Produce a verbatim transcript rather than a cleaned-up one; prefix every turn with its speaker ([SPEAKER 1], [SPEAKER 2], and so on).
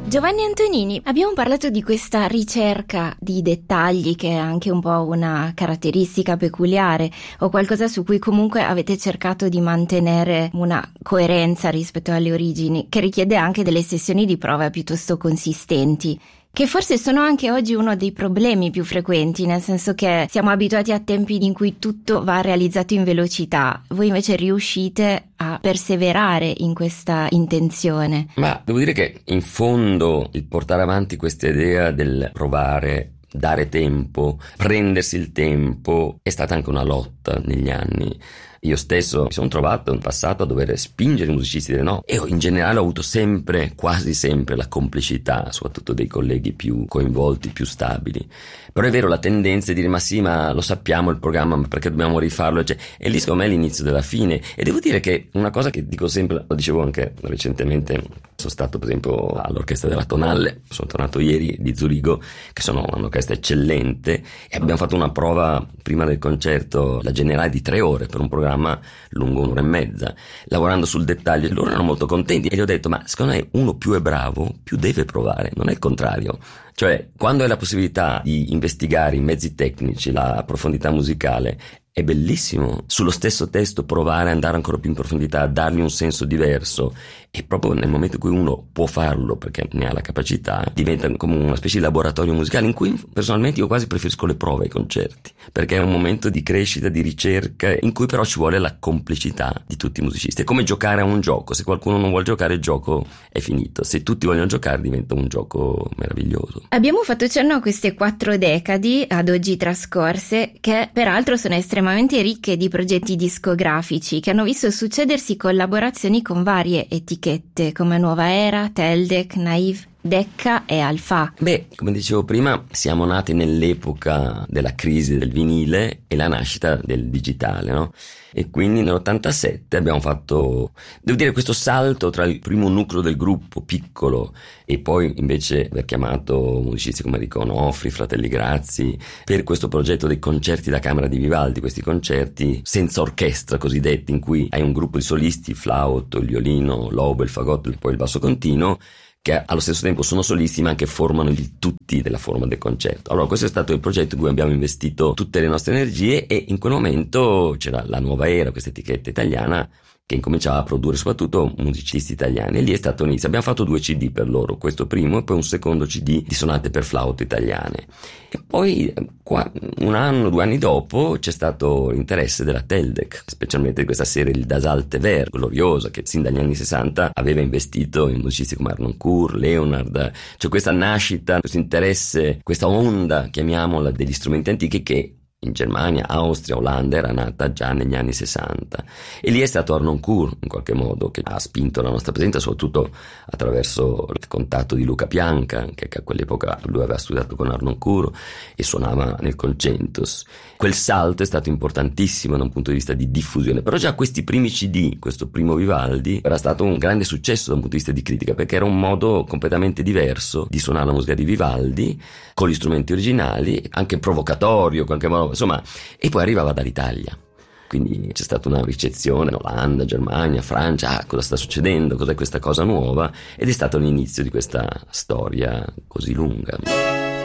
[SPEAKER 1] Giovanni Antonini, abbiamo parlato di questa ricerca di dettagli che è anche un po' una caratteristica peculiare o qualcosa su cui comunque avete cercato di mantenere una coerenza rispetto alle origini, che richiede anche delle sessioni di prova piuttosto consistenti, che forse sono anche oggi uno dei problemi più frequenti, nel senso che siamo abituati a tempi in cui tutto va realizzato in velocità. Voi invece riuscite a perseverare in questa intenzione.
[SPEAKER 2] Ma devo dire che in fondo il portare avanti questa idea del provare, dare tempo, prendersi il tempo è stata anche una lotta negli anni. Io stesso mi sono trovato in passato a dover spingere i musicisti a dire no, e in generale ho avuto sempre, quasi sempre, la complicità, soprattutto dei colleghi più coinvolti, più stabili. Però è vero, la tendenza è dire ma sì, ma lo sappiamo il programma, ma perché dobbiamo rifarlo? Cioè, e lì secondo me è l'inizio della fine. E devo dire che una cosa che dico sempre, lo dicevo anche recentemente, sono stato per esempio all'orchestra della Tonale, sono tornato ieri di Zurigo, che sono un'orchestra eccellente, e abbiamo fatto una prova prima del concerto, la generale di tre ore per un programma lungo un'ora e mezza, lavorando sul dettaglio, e loro erano molto contenti e gli ho detto ma secondo me uno più è bravo più deve provare, non è il contrario. Cioè, quando hai la possibilità di investigare i mezzi tecnici, la profondità musicale, è bellissimo sullo stesso testo provare ad andare ancora più in profondità, dargli un senso diverso, e proprio nel momento in cui uno può farlo perché ne ha la capacità, diventa come una specie di laboratorio musicale in cui personalmente io quasi preferisco le prove ai concerti, perché è un momento di crescita, di ricerca, in cui però ci vuole la complicità di tutti i musicisti. È come giocare a un gioco: se qualcuno non vuole giocare il gioco è finito, se tutti vogliono giocare diventa un gioco meraviglioso.
[SPEAKER 1] Abbiamo fatto cenno a queste quattro decadi ad oggi trascorse, che peraltro sono estremamente ricche di progetti discografici che hanno visto succedersi collaborazioni con varie etichette come Nuova Era, Teldec, Naive, Decca e Alpha.
[SPEAKER 2] Beh, come dicevo prima, siamo nati nell'epoca della crisi del vinile e la nascita del digitale, no? E quindi nell'ottantasette abbiamo fatto, devo dire, questo salto tra il primo nucleo del gruppo piccolo e poi invece aver chiamato musicisti come Enrico Onofri, Fratelli Grazzi, per questo progetto dei concerti da camera di Vivaldi, questi concerti senza orchestra cosiddetti, in cui hai un gruppo di solisti, il flauto, il violino, l'oboe, il fagotto e poi il basso continuo, che allo stesso tempo sono solisti ma anche formano il tutti della forma del concerto. Allora questo è stato il progetto in cui abbiamo investito tutte le nostre energie, e in quel momento c'era la Nuova Era, questa etichetta italiana che incominciava a produrre soprattutto musicisti italiani, e lì è stato l'inizio. Abbiamo fatto due C D per loro, questo primo e poi un secondo C D di sonate per flauto italiane. E poi qua, un anno, due anni dopo c'è stato l'interesse della Teldec, specialmente di questa serie il Das Alte Werk, gloriosa, che sin dagli anni sessanta aveva investito in musicisti come Harnoncourt, Leonard, cioè questa nascita, questo interesse, questa onda, chiamiamola, degli strumenti antichi che in Germania, Austria, Olanda era nata già negli anni sessanta, e lì è stato Harnoncourt in qualche modo che ha spinto la nostra presenza, soprattutto attraverso il contatto di Luca Pianca, che a quell'epoca lui aveva studiato con Harnoncourt e suonava nel Concentus. Quel salto è stato importantissimo da un punto di vista di diffusione, però già questi primi C D, questo primo Vivaldi, era stato un grande successo da un punto di vista di critica, perché era un modo completamente diverso di suonare la musica di Vivaldi con gli strumenti originali, anche provocatorio in qualche modo, insomma, e poi arrivava dall'Italia. Quindi c'è stata una ricezione in Olanda, Germania, Francia, ah, cosa sta succedendo, cos'è questa cosa nuova, ed è stato l'inizio di questa storia così lunga.